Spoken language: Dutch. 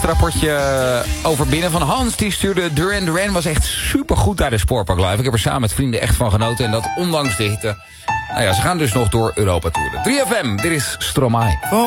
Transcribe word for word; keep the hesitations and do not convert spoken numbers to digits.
rapportje over binnen van Hans. Die stuurde Duran Duran was echt supergoed daar de Spoorpark Live. Ik heb er samen met vrienden echt van genoten. En dat ondanks de hitte. Nou ja, ze gaan dus nog door Europa toeren. drie F M, dit is Stromae.